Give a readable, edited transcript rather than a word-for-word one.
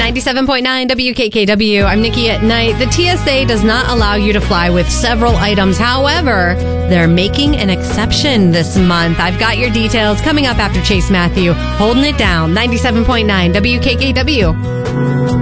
97.9 WKKW. I'm Nikki at Night. The TSA does not allow you to fly with several items. However, they're making an exception this month. I've got your details coming up after Chase Matthew holding it down. 97.9 WKKW.